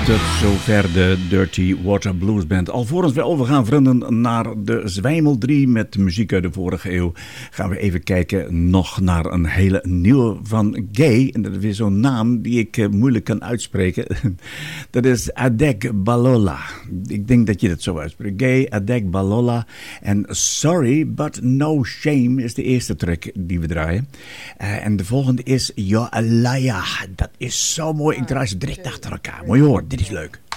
Tot zover de Dirty Water Blues Band. Alvorens we overgaan, vrienden, naar de Zwijmel 3 met muziek uit de vorige eeuw, gaan we even kijken nog naar een hele nieuwe van Gay. En dat is weer zo'n naam die ik moeilijk kan uitspreken. Dat is Adegbalola. Ik denk dat je dat zo uitspreekt. Gay Adegbalola. En Sorry But No Shame is de eerste track die we draaien. En de volgende is Yo Alaya. Dat is zo mooi. Ik draai ze direct achter elkaar. Moet je horen, dit is leuk.